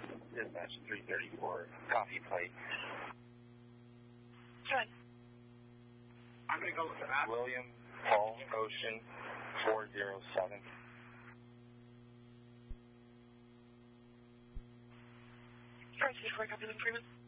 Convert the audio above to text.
Dispatch 334, copy plate. Good. I'm going to go with that. William Paul Ocean 407. Francis, before I copy the Freeman.